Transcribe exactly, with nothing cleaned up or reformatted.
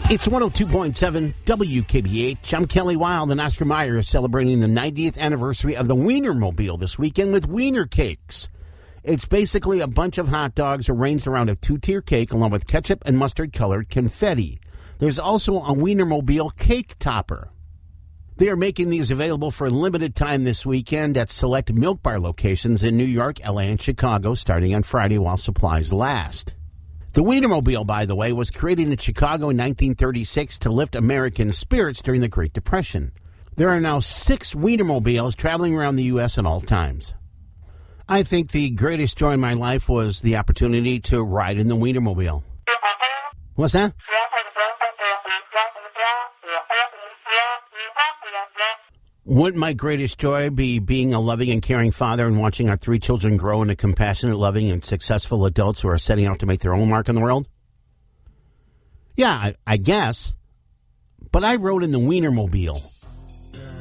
It's one oh two point seven W K B H. I'm Kelly Wild, and Oscar Mayer is celebrating the ninetieth anniversary of the Wienermobile this weekend with Wiener Cakes. It's basically a bunch of hot dogs arranged around a two-tier cake along with ketchup and mustard-colored confetti. There's also a Wienermobile cake topper. They are making these available for a limited time this weekend at select Milk Bar locations in New York, L A, and Chicago starting on Friday while supplies last. The Wienermobile, by the way, was created in Chicago in nineteen thirty-six to lift American spirits during the Great Depression. There are now six Wienermobiles traveling around the U S at all times. I think the greatest joy in my life was the opportunity to ride in the Wienermobile. What's that? Wouldn't my greatest joy be being a loving and caring father and watching our three children grow into compassionate, loving, and successful adults who are setting out to make their own mark in the world? Yeah, I, I guess. But I rode in the Wienermobile.